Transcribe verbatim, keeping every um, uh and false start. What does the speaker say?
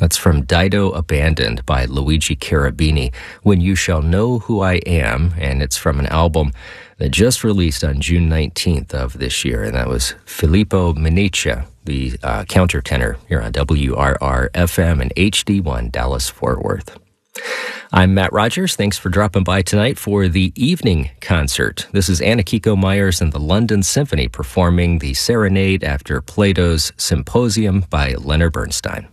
That's from Dido Abandoned by Luigi Cherubini, When You Shall Know Who I Am, and it's from an album that just released on June nineteenth of this year, and that was Filippo Miniccia, the uh, countertenor here on W R R F M and H D one Dallas-Fort Worth. I'm Matt Rogers. Thanks for dropping by tonight for the evening concert. This is Anna Kiko Myers and the London Symphony performing the Serenade after Plato's Symposium by Leonard Bernstein.